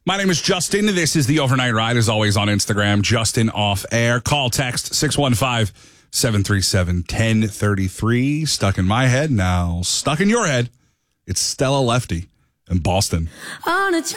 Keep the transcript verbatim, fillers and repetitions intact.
My name is Justin. This is the Overnight Ride, as always, on Instagram. Justin Off Air. Call, text six one five, seven three seven, one zero three three. Stuck in my head now. Stuck in your head. It's Stella Lefty in Boston. On a